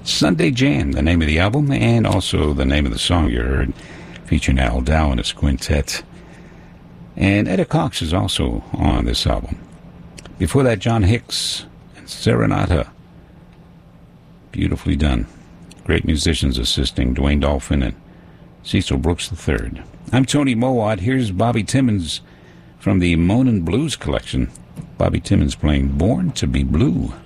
Sunday Jam, the name of the album, and also the name of the song you heard, featuring Al Dow and his quintet. And Etta Cox is also on this album. Before that, John Hicks and Serenata. Beautifully done. Great musicians assisting, Dwayne Dolphin and Cecil Brooks III. I'm Tony Mowat. Here's Bobby Timmons from the Moanin' Blues collection. Bobby Timmons playing Born to be Blue.